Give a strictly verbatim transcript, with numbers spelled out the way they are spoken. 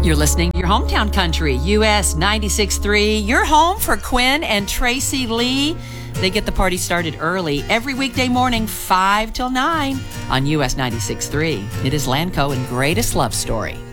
You're listening to your hometown country, U S ninety-six point three. Your home for Quinn and Tracy Lee. They get the party started early every weekday morning, five till nine on U S ninety-six point three. It is Lanco and Greatest Love Story.